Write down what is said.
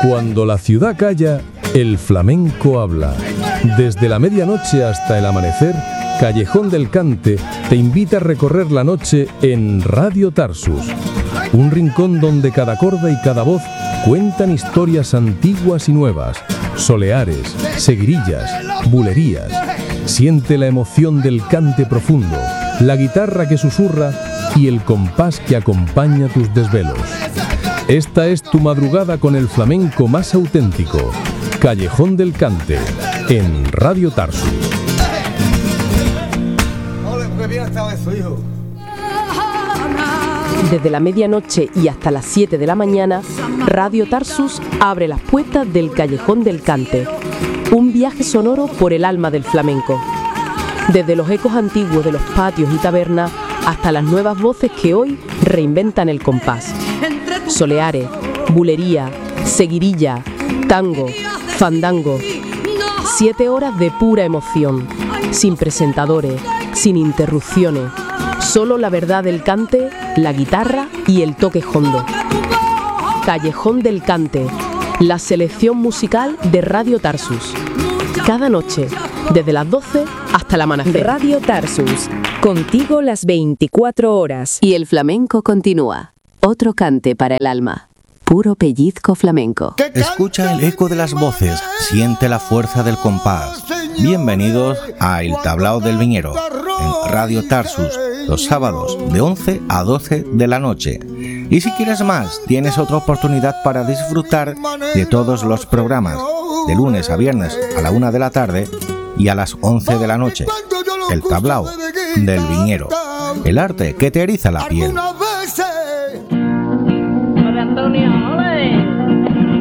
Cuando la ciudad calla, el flamenco habla. Desde la medianoche hasta el amanecer, Callejón del Cante te invita a recorrer la noche en Radio Tarsus. Un rincón donde cada corda y cada voz cuentan historias antiguas y nuevas, soleares, seguirillas, bulerías. Siente la emoción del cante profundo, la guitarra que susurra y el compás que acompaña tus desvelos. Esta es tu madrugada con el flamenco más auténtico. Callejón del Cante, en Radio Tarsus. Desde la medianoche y hasta las 7 de la mañana, Radio Tarsus abre las puertas del Callejón del Cante. Un viaje sonoro por el alma del flamenco. Desde los ecos antiguos de los patios y tabernas hasta las nuevas voces que hoy reinventan el compás. Soleares, bulería, seguirilla, tango, fandango. 7 horas de pura emoción, sin presentadores, sin interrupciones. Solo la verdad del cante, la guitarra y el toque hondo. Callejón del Cante, la selección musical de Radio Tarsus. Cada noche, desde las 12 hasta el amanecer. Radio Tarsus, contigo las 24 horas. Y el flamenco continúa. Otro cante para el alma. Puro pellizco flamenco. Escucha el eco de las voces, siente la fuerza del compás. Bienvenidos a El Tablao del Viñero, en Radio Tarsus, los sábados de 11 a 12 de la noche. Y si quieres más, tienes otra oportunidad para disfrutar de todos los programas, de lunes a viernes a la 1 de la tarde y a las 11 de la noche. El Tablao del Viñero, el arte que te eriza la piel. Antonio.